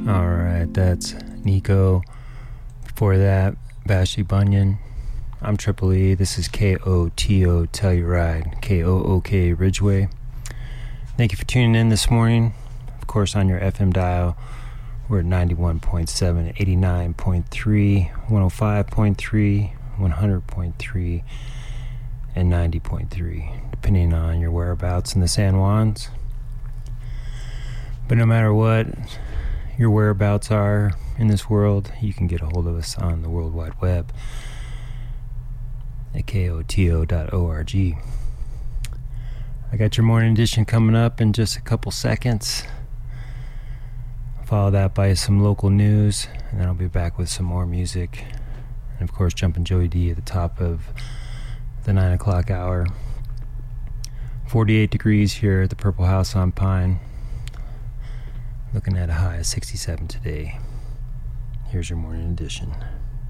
Alright, that's Nico. Before that, Bashley Bunyan. I'm Triple E. This is KOTO Telluride, KOOK Ridgeway. Thank you for tuning in this morning. Of course, on your FM dial, we're at 91.7, 89.3, 105.3, 100.3, and 90.3, depending on your whereabouts in the San Juans. But no matter what your whereabouts are in this world, you can get a hold of us on the World Wide Web at koto.org. I got your morning edition coming up in just a couple seconds. Follow that by some local news, and then I'll be back with some more music. And of course, Jumpin' Joey D at the top of the 9 o'clock hour. 48 degrees here at the Purple House on Pine. Looking at a high of 67 today. Here's your morning edition.